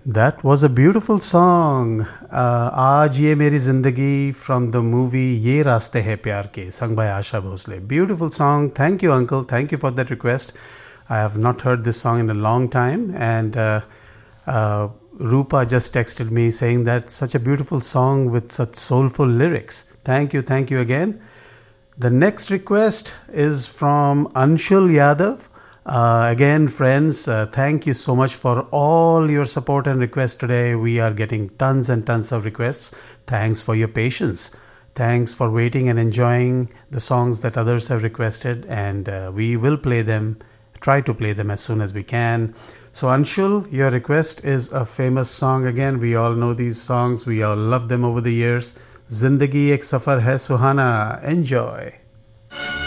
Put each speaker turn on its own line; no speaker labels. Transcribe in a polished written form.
That was a beautiful song. Aaj Ye Meri Zindagi from the movie Ye Raaste Hai Pyar Ke, sung by Asha Bhosle. Beautiful song. Thank you, Uncle. Thank you for that request. I have not heard this song in a long time. And Rupa just texted me saying that such a beautiful song with such soulful lyrics. Thank you again. The next request is from Anshul Yadav. Again, friends, thank you so much for all your support and requests today. We are getting tons and tons of requests. Thanks for your patience. Thanks for waiting and enjoying the songs that others have requested. And we will play them, try to play them as soon as we can. So Anshul, your request is a famous song again. We all know these songs. We all love them over the years. Zindagi Ek Safar Hai Suhana. Enjoy.